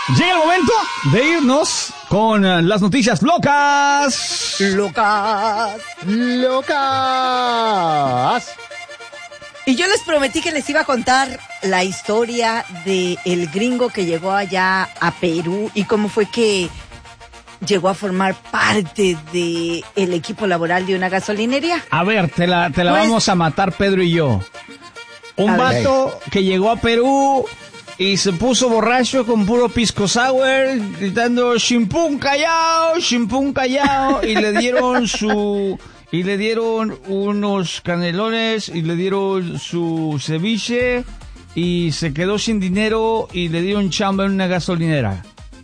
Llega el momento de irnos con las noticias locas. Locas. Y yo les prometí que les iba a contar la historia de el gringo que llegó allá a Perú y cómo fue que llegó a formar parte de el equipo laboral de una gasolinería. A ver, te la vamos a matar Pedro y yo. Un vato que llegó a Perú y se puso borracho con puro pisco sour, gritando chimpún callao, y le dieron unos canelones y le dieron su ceviche y se quedó sin dinero y le dieron chamba en una gasolinera.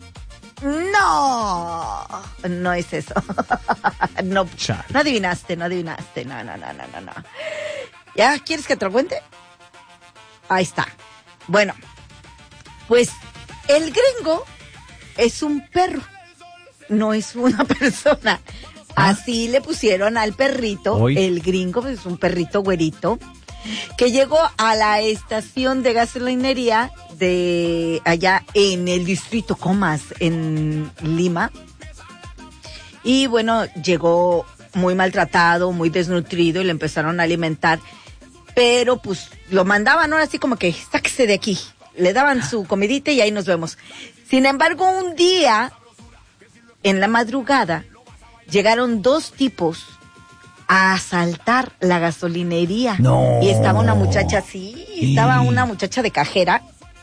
No es eso. No adivinaste. No. ¿Ya quieres que te lo cuente? Ahí está. Bueno, pues el gringo es un perro, no es una persona. Así le pusieron al perrito. Hoy. El gringo pues, es un perrito güerito que llegó a la estación de gasolinería de allá en el distrito Comas, en Lima. Y bueno, llegó muy maltratado, muy desnutrido y le empezaron a alimentar. Pero pues lo mandaban ahora así como que sáquese de aquí. Le daban su comidita y ahí nos vemos. Sin embargo, un día, en la madrugada, llegaron dos tipos a asaltar la gasolinería. No. Y estaba una muchacha una muchacha de cajera.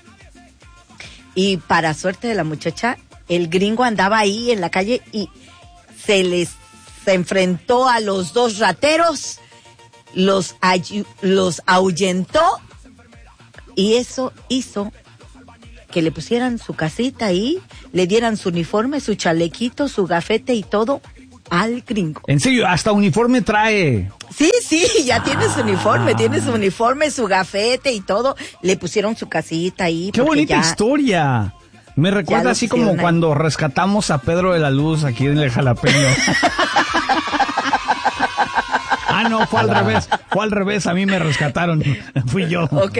Y para suerte de la muchacha, el gringo andaba ahí en la calle y se enfrentó a los dos rateros, los ahuyentó y eso hizo que le pusieran su casita ahí, le dieran su uniforme, su chalequito, su gafete y todo al gringo. ¿En serio? ¿Hasta uniforme trae? Sí, ya tiene su uniforme, su gafete y todo. Le pusieron su casita ahí. ¡Qué bonita historia! Me recuerda así como ahí cuando rescatamos a Pedro de la Luz aquí en el Jalapeño. No, fue al revés, a mí me rescataron, fui yo. Ok.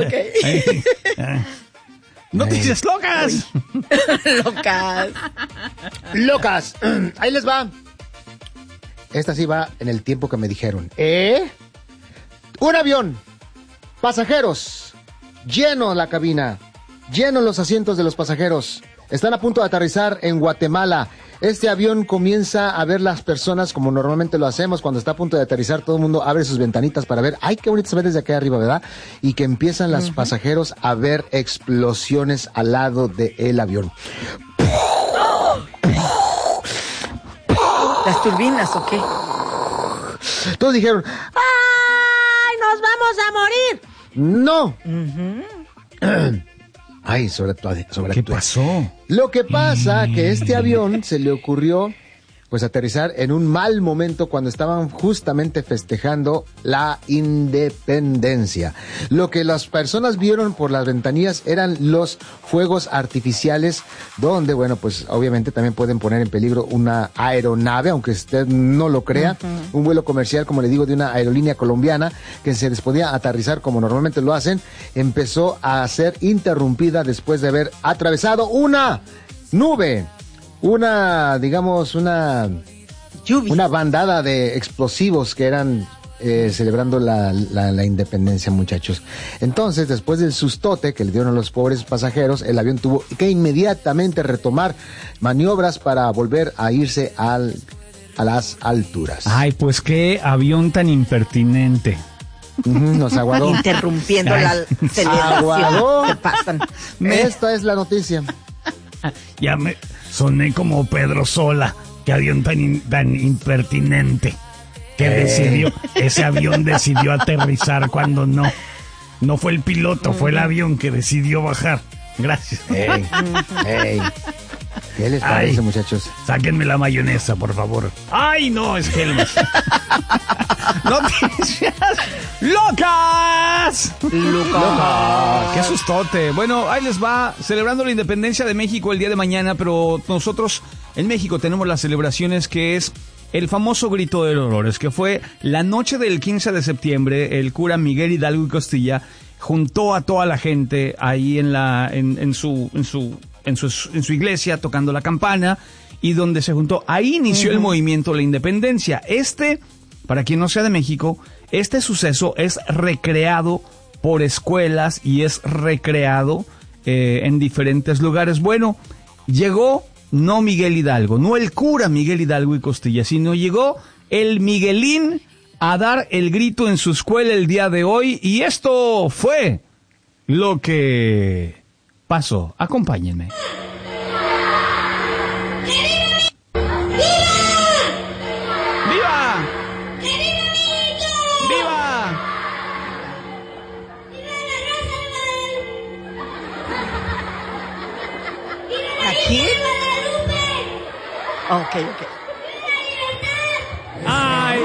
Noticias locas. Locas. Ahí les va. Esta sí va en el tiempo que me dijeron. Un avión, pasajeros, lleno la cabina, lleno los asientos de los pasajeros. Están a punto de aterrizar en Guatemala. Este avión comienza a ver las personas como normalmente lo hacemos. Cuando está a punto de aterrizar, todo el mundo abre sus ventanitas para ver. ¡Ay, qué bonito se ve desde aquí arriba!, ¿verdad? Y que empiezan los pasajeros a ver explosiones al lado del avión. ¿Las turbinas o qué? Todos dijeron, ¡ay, nos vamos a morir! ¡No! Ay, sobre ¿Qué pasó? Lo que pasa que este avión se le ocurrió pues aterrizar en un mal momento cuando estaban justamente festejando la independencia. Lo que las personas vieron por las ventanillas eran los fuegos artificiales, donde, bueno, pues obviamente también pueden poner en peligro una aeronave, aunque usted no lo crea, un vuelo comercial, como le digo, de una aerolínea colombiana que se les podía aterrizar como normalmente lo hacen, empezó a ser interrumpida después de haber atravesado una nube. Una bandada de explosivos que eran celebrando la independencia, muchachos. Entonces, después del sustote que le dieron a los pobres pasajeros, el avión tuvo que inmediatamente retomar maniobras para volver a irse a las alturas. Ay, pues qué avión tan impertinente. Nos aguadó. Interrumpiendo la celebración. Aguadó. Se pasan. Esta es la noticia. Ya me soné como Pedro Sola. Qué avión tan impertinente. Que ese avión decidió aterrizar cuando no fue el piloto, fue el avión que decidió bajar. Gracias. ¿Qué les parece, muchachos? Sáquenme la mayonesa, por favor. ¡Ay, no! Es Helmas. ¡Noticias locas! ¡Qué sustote! Bueno, ahí les va. Celebrando la independencia de México el día de mañana, pero nosotros en México tenemos las celebraciones que es el famoso Grito de Dolores, que fue la noche del 15 de septiembre. El cura Miguel Hidalgo y Costilla juntó a toda la gente ahí en en su iglesia tocando la campana y donde se juntó. Ahí inició el movimiento de la independencia. Para quien no sea de México, este suceso es recreado por escuelas y es recreado en diferentes lugares. Bueno, llegó no Miguel Hidalgo, no el cura Miguel Hidalgo y Costilla, sino llegó el Miguelín a dar el grito en su escuela el día de hoy, y esto fue lo que pasó. Acompáñenme. ¡Viva! ¡Viva! ¿A quién? Ok. ¡Ay!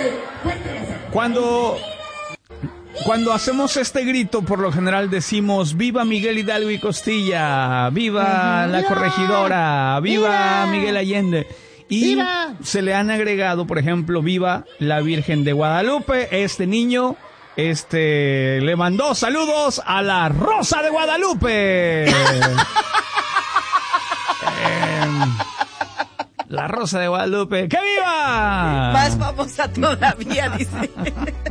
Cuando hacemos este grito, por lo general decimos ¡Viva Miguel Hidalgo y Costilla! ¡Viva la corregidora! ¡Viva Miguel Allende! Y se le han agregado, por ejemplo, ¡Viva la Virgen de Guadalupe! Este niño le mandó saludos a la Rosa de Guadalupe. La Rosa de Guadalupe. ¡Que viva! Más famosa todavía, dice.